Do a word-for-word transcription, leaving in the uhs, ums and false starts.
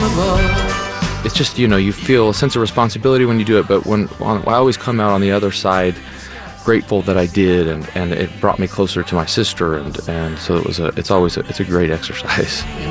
above. It's just, you know, you feel a sense of responsibility when you do it, but when I always come out on the other side grateful that I did, and, and it brought me closer to my sister, and, and so it was a, it's always a, it's a great exercise.